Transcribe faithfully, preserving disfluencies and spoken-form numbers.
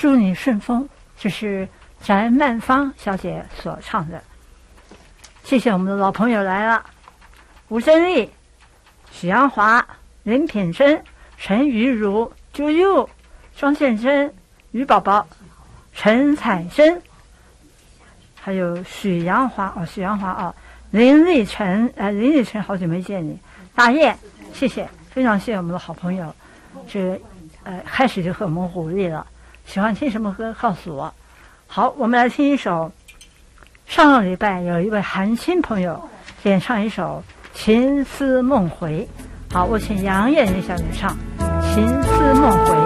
祝你顺风，这是翟曼芳小姐所唱的。谢谢我们的老朋友来了，吴珍丽、许阳华、林品珍、陈瑜如、朱佑、庄建珍、于宝宝、陈彩珍，还有许阳华哦，许阳华哦，林立晨，呃，林立晨，好久没见你，大雁，谢谢，非常谢谢我们的好朋友，这呃开始就和我们鼓励了，喜欢听什么歌告诉我。好，我们来听一首。上个礼拜有一位韩青朋友点唱一首《情思梦回》，好，我请杨艳女小姐唱《情思梦回》。